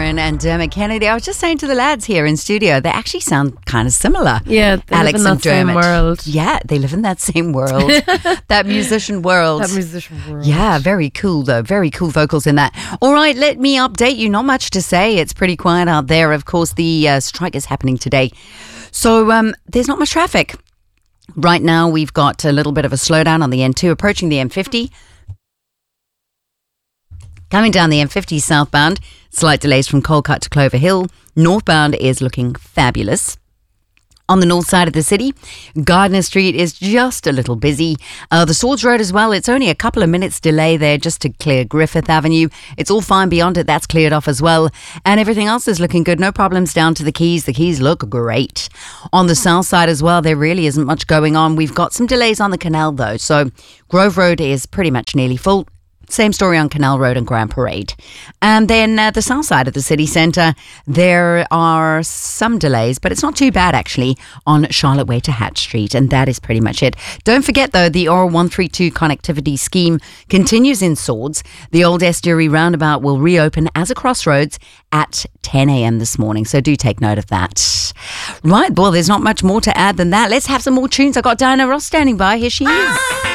Warren and Dermot Kennedy. I was just saying to the lads here in studio, they actually sound kind of similar. Yeah, they Alex live in and that same Dermot. world. Yeah, they live in that same world. That musician world. Yeah, very cool though. Very cool vocals in that. All right, let me update you. Not much to say. It's pretty quiet out there. Of course, the strike is happening today. So there's not much traffic. Right now, we've got a little bit of a slowdown on the N2 approaching the M50. Coming down the M50 southbound, slight delays from Colcut to Clover Hill. Northbound is looking fabulous. On the north side of the city, Gardner Street is just a little busy. The Swords Road as well, it's only a couple of minutes delay there just to clear Griffith Avenue. It's all fine beyond it, that's cleared off as well. And everything else is looking good, no problems down to the Keys. The Keys look great. On the south side as well, there really isn't much going on. We've got some delays on the canal though, so Grove Road is pretty much nearly full. Same story on Canal Road and Grand Parade. And then the south side of the city centre, there are some delays, but it's not too bad actually on Charlotte Way to Hatch Street. And that is pretty much it. Don't forget though, the R132 connectivity scheme continues in Swords. The old Estuary roundabout will reopen as a crossroads at 10 a.m. this morning. So do take note of that. Right, well, there's not much more to add than that. Let's have some more tunes. I got Diana Ross standing by. Here she is.